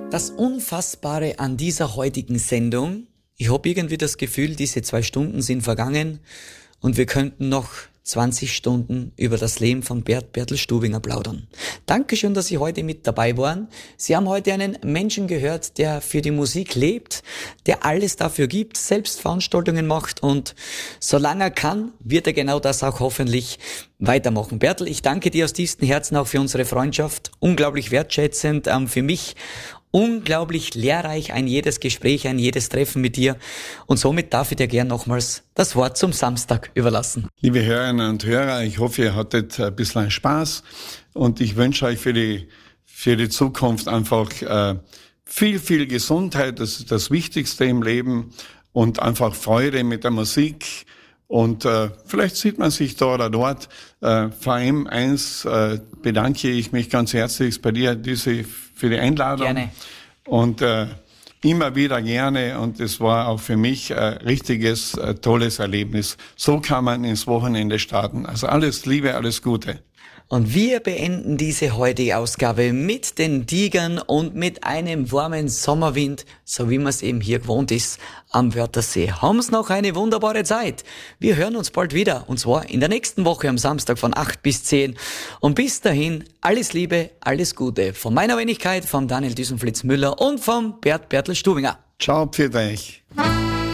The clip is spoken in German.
Das Unfassbare an dieser heutigen Sendung, ich habe irgendwie das Gefühl, diese 2 Stunden sind vergangen und wir könnten noch 20 Stunden über das Leben von Bertel Stubinger plaudern. Dankeschön, dass Sie heute mit dabei waren. Sie haben heute einen Menschen gehört, der für die Musik lebt, der alles dafür gibt, selbst Veranstaltungen macht und solange er kann, wird er genau das auch hoffentlich weitermachen. Bertel, ich danke dir aus tiefstem Herzen auch für unsere Freundschaft, unglaublich wertschätzend, für mich unglaublich lehrreich, ein jedes Gespräch, ein jedes Treffen mit dir. Und somit darf ich dir gern nochmals das Wort zum Samstag überlassen. Liebe Hörerinnen und Hörer, ich hoffe, ihr hattet ein bisschen Spaß und ich wünsche euch für die Zukunft einfach viel Gesundheit, das ist das Wichtigste im Leben, und einfach Freude mit der Musik. Und vielleicht sieht man sich da oder dort. Vor allem eins bedanke ich mich ganz herzlich bei dir für die Einladung. Gerne. Und immer wieder gerne. Und es war auch für mich ein richtiges, tolles Erlebnis. So kann man ins Wochenende starten. Also alles Liebe, alles Gute. Und wir beenden diese heutige Ausgabe mit den Tigern und mit einem warmen Sommerwind, so wie man es eben hier gewohnt ist, am Wörthersee. Haben's noch eine wunderbare Zeit. Wir hören uns bald wieder, und zwar in der nächsten Woche am Samstag von 8 bis 10. Und bis dahin, alles Liebe, alles Gute. Von meiner Wenigkeit, vom Daniel Düsenflitz-Müller und vom Bertel Stubinger. Ciao, pfiat euch.